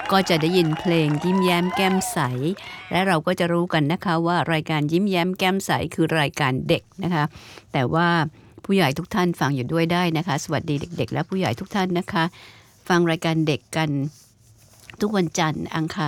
ก็จะได้ยินเพลงยิ้มแย้มแก้มใสและเราก็จะรู้กันนะคะว่ารายการยิ้มแย้มแก้มใสคือรายการเด็กนะคะแต่ว่าผู้ใหญ่ทุกท่านฟังอยู่ด้วยได้นะคะสวัสดีเด็กๆและผู้ใหญ่ทุกท่านนะคะฟังรายการเด็กกันทุกวันจันทร์อังคาร